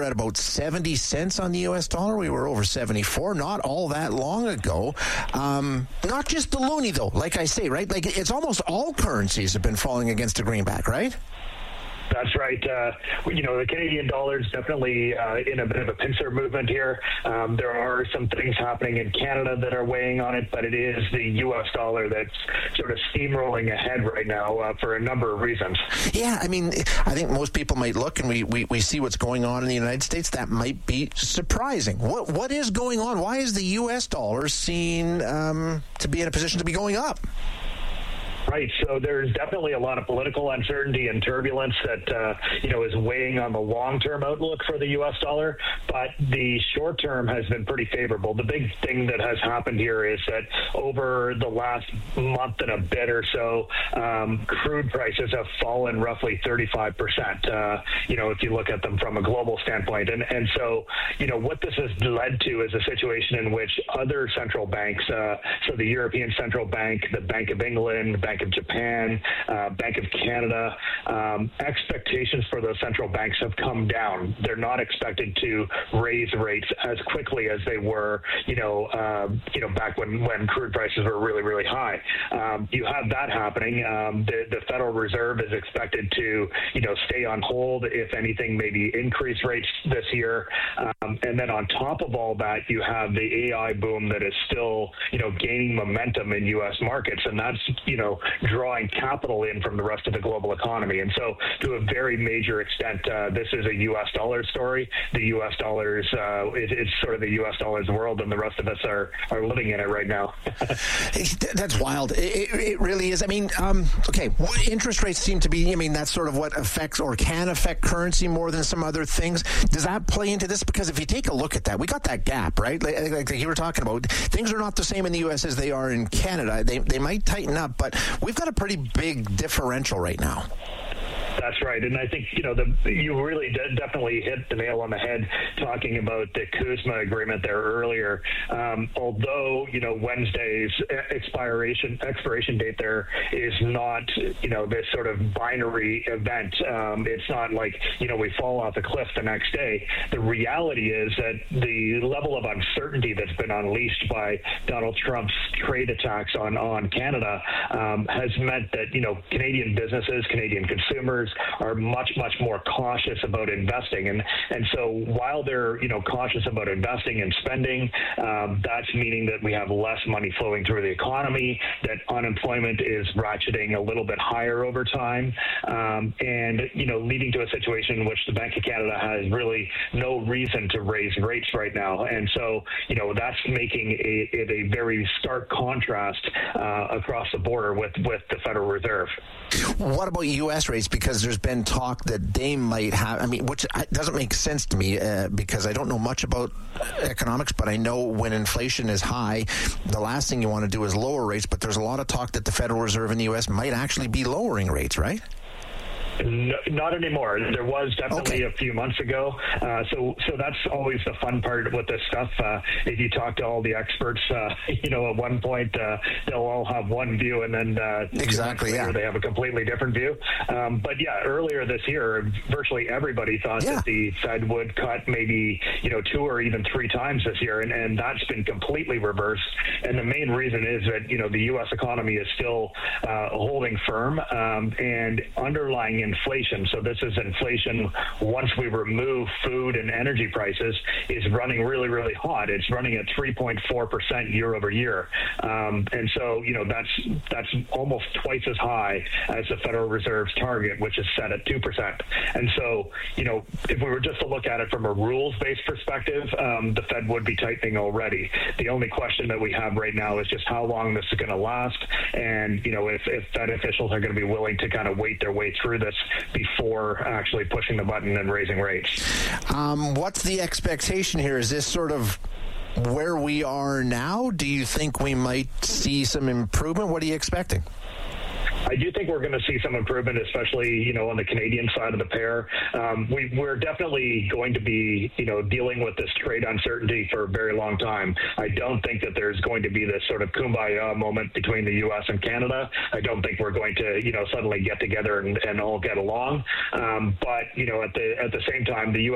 at about 70 cents on the U.S. dollar. We were over 74 not all that long ago. Not just the loonie, though, like I say, right? Like, it's almost all currencies have been falling against the greenback, right? That's right. The Canadian dollar is definitely in a bit of a pincer movement here. There are some things happening in Canada that are weighing on it, but it is the U.S. dollar that's sort of steamrolling ahead right now for a number of reasons. Yeah, I mean, I think most people might look and we see what's going on in the United States. That might be surprising. What is going on? Why is the U.S. dollar seen to be in a position to be going up? Right. So there's definitely a lot of political uncertainty and turbulence that, is weighing on the long-term outlook for the U.S. dollar. But the short term has been pretty favorable. The big thing that has happened here is that over the last month and a bit or so, crude prices have fallen roughly 35%, if you look at them from a global standpoint. And so, what this has led to is a situation in which other central banks, so the European Central Bank, the Bank of England, Bank of Japan, Bank of Canada, expectations for those central banks have come down. They're not expected to raise rates as quickly as they were, back when crude prices were really, really high. You have that happening. The Federal Reserve is expected to, stay on hold, if anything, maybe increase rates this year. And then on top of all that, you have the AI boom that is still, gaining momentum in U.S. markets, and that's, drawing capital in from the rest of the global economy. And so to a very major extent, this is a U.S. dollar story. The U.S. dollars, it's sort of the U.S. dollars world, and the rest of us are living in it right now. That's wild. It really is. I mean, okay, interest rates seem to be, that's sort of what affects or can affect currency more than some other things. Does that play into this? Because if you take a look at that, we got that gap, right? Like you were talking about, things are not the same in the U.S. as they are in Canada. They might tighten up, but we've got a pretty big differential right now. That's right. And I think, you really definitely hit the nail on the head talking about the CUSMA agreement there earlier. Although, Wednesday's expiration date there is not, this sort of binary event. It's not like, we fall off a cliff the next day. The reality is that the level of uncertainty that's been unleashed by Donald Trump's trade attacks on Canada has meant that, Canadian businesses, Canadian consumers are much, much more cautious about investing. And so while they're, cautious about investing and spending, that's meaning that we have less money flowing through the economy, that unemployment is ratcheting a little bit higher over time, and, leading to a situation in which the Bank of Canada has really no reason to raise rates right now. And so, that's making it a very stark contrast across the border with the Federal Reserve. What about U.S. rates? Because there's been talk that they might have, which doesn't make sense to me because I don't know much about economics, but I know when inflation is high, the last thing you want to do is lower rates, but there's a lot of talk that the Federal Reserve in the U.S. might actually be lowering rates, right? No, not anymore. There was definitely a few months ago. So that's always the fun part with this stuff. If you talk to all the experts, at one point they'll all have one view, and then exactly, they have a completely different view. But earlier this year, virtually everybody thought that the Fed would cut maybe 2 or even 3 times this year, and that's been completely reversed. And the main reason is that the U.S. economy is still holding firm, and underlying inflation. So this is inflation once we remove food and energy prices is running really, really hot. It's running at 3.4% year over year. And so, that's almost twice as high as the Federal Reserve's target, which is set at 2%. And so, if we were just to look at it from a rules-based perspective, the Fed would be tightening already. The only question that we have right now is just how long this is going to last, and, if Fed officials are going to be willing to kind of wait their way through this before actually pushing the button and raising rates. What's the expectation here? Is this sort of where we are now? Do you think we might see some improvement? What are you expecting? I do think we're going to see some improvement, especially, on the Canadian side of the pair. We're definitely going to be, dealing with this trade uncertainty for a very long time. I don't think that there's going to be this sort of kumbaya moment between the U.S. and Canada. I don't think we're going to, suddenly get together and all get along. But, at the same time, the U.S.